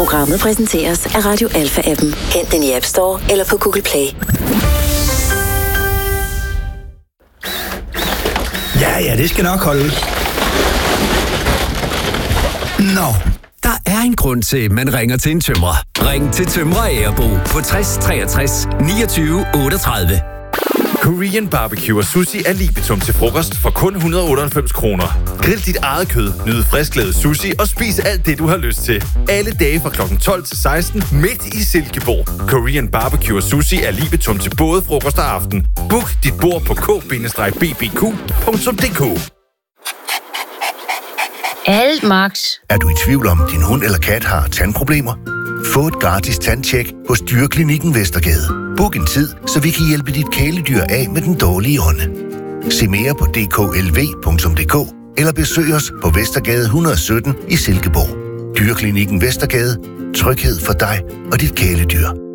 Programmet præsenteres af Radio Alpha-appen. Hent den i App Store eller på Google Play. Ja, det skal nok holde. Nå, der er en grund til, at man ringer til en tømrer. Ring til Tømrer Agerbo på 60 63 29 38. Korean barbecue og sushi er libitum til frokost for kun 198 kroner. Grill dit eget kød, nyd frisklavet sushi og spis alt det, du har lyst til. Alle dage fra kl. 12 til 16 midt i Silkeborg. Korean barbecue og sushi er libitum til både frokost og aften. Book dit bord på k-bbq.dk. Alt, Max. Er du i tvivl om, din hund eller kat har tandproblemer? Få et gratis tandtjek hos Dyreklinikken Vestergade. Book en tid, så vi kan hjælpe dit kæledyr af med den dårlige ånde. Se mere på dklv.dk eller besøg os på Vestergade 117 i Silkeborg. Dyreklinikken Vestergade. Tryghed for dig og dit kæledyr.